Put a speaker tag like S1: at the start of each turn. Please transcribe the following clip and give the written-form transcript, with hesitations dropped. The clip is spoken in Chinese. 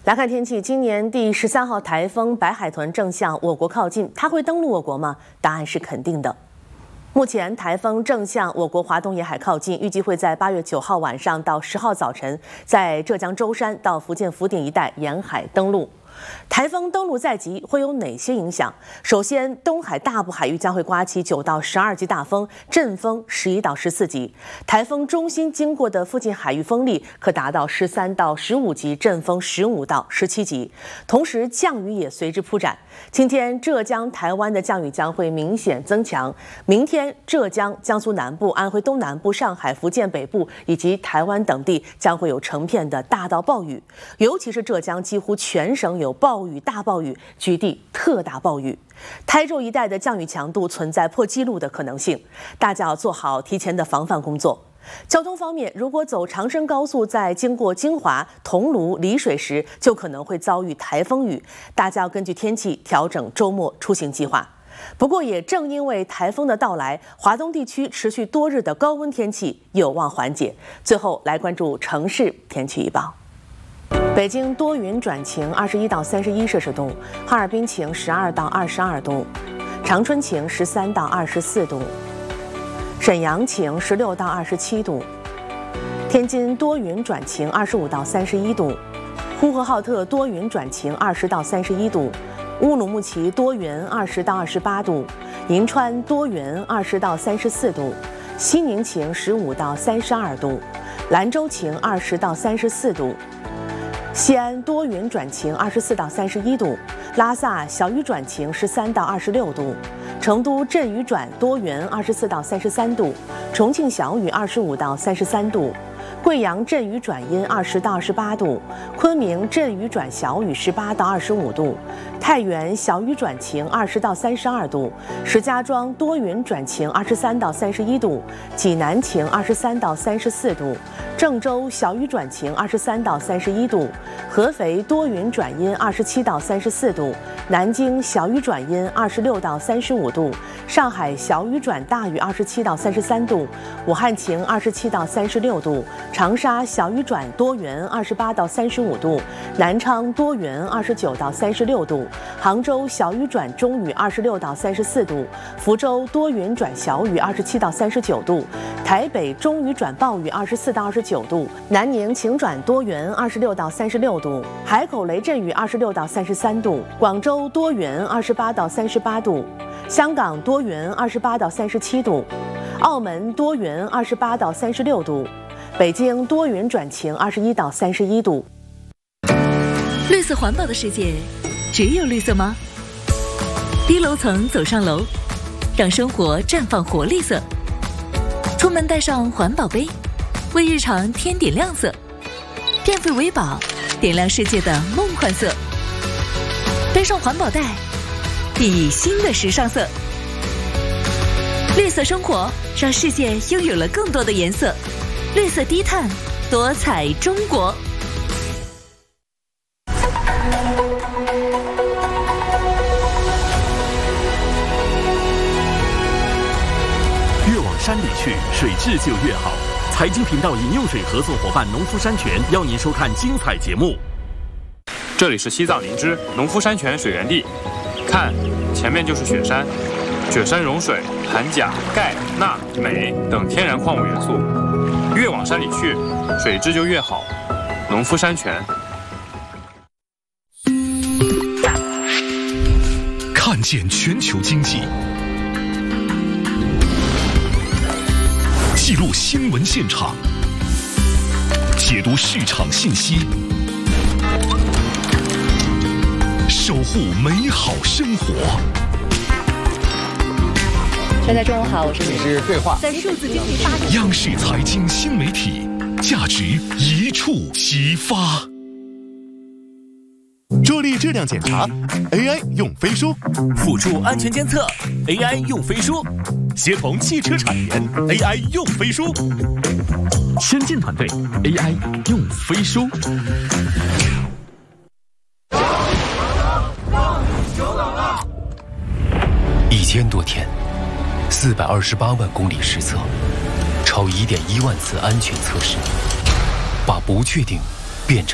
S1: 来看天气，今年第13号台风白海豚正向我国靠近，它会登陆我国吗？答案是肯定的。目前台风正向我国华东沿海靠近，预计会在8月9号晚上到10号早晨，在浙江舟山到福建福鼎一带沿海登陆。台风登陆在即，会有哪些影响？首先，东海大部海域将会刮起9到12级大风，阵风11到14级。台风中心经过的附近海域风力可达到13到15级，阵风15到17级。同时，降雨也随之铺展。今天，浙江、台湾的降雨将会明显增强。明天，浙江、江苏南部、安徽东南部、上海、福建北部以及台湾等地将会有成片的大到暴雨，尤其是浙江，几乎全省有暴雨、大暴雨，局地特大暴雨。台州一带的降雨强度存在破纪录的可能性，大家要做好提前的防范工作。交通方面，如果走长深高速在经过金华、桐庐、丽水时，就可能会遭遇台风雨，大家要根据天气调整周末出行计划。不过，也正因为台风的到来，华东地区持续多日的高温天气有望缓解。最后来关注城市天气预报。北京多云转晴，21到31摄氏度；哈尔滨晴，12到22度；长春晴，13到24度；沈阳晴，16到27度；天津多云转晴，25到31度；呼和浩特多云转晴，20到31度；乌鲁木齐多云，20到28度；银川多云，20到34度；西宁晴，15到32度；兰州晴，20到34度；西安多云转晴，24到31度；拉萨小雨转晴，13到26度；成都阵雨转多云，24到33度；重庆小雨，25到33度；贵阳阵雨转阴，20到28度；昆明阵雨转小雨，18到25度；太原小雨转晴，20到32度；石家庄多云转晴，23到31度；济南晴，23到34度；郑州小雨转晴，23到31度；合肥多云转阴，27到34度；南京小雨转阴，26到35度；上海小雨转大雨，27到33度；武汉晴，27到36度；长沙小雨转多云，28到35度；南昌多云，29到36度；杭州小雨转中雨，26到34度；福州多云转小雨，27到39度；台北中雨转暴雨，24到29度；南宁晴转多云，26到36度；海口雷阵雨，26到33度；广州多云，28到38度；香港多云，28到37度；澳门多云，28到36度；北京多云转晴，21到31度。
S2: 绿色环保的世界，只有绿色吗？低楼层走上楼，让生活绽放活力色。出门带上环保杯，为日常添点亮色。电费为宝，点亮世界的梦幻色。背上环保袋，熠熠新的时尚色。绿色生活，让世界拥有了更多的颜色。绿色低碳，多彩中国。
S3: 越往山里去，水质就越好。财经频道饮用水合作伙伴农夫山泉邀您收看精彩节目。
S4: 这里是西藏林芝农夫山泉水源地，看，前面就是雪山，雪山融水含钾、钙、钠、镁等天然矿物元素。越往山里去，水质就越好。农夫山泉。
S5: 看见全球经济，记录新闻现场，解读市场信息，守护美好生活。
S6: 大家中午好，我是
S7: 对话，
S2: 在数字经济发展。
S5: 央视财经新媒体，价值一触即发。
S8: 助力质量检查 ，AI 用飞书；
S3: 辅助安全监测 ，AI 用飞书；
S8: 协同汽车产业 ，AI 用飞书；
S3: 先进团队 AI 用飞书。
S9: 1000多天，428万公里实测，超1.1万次安全测试，把不确定变成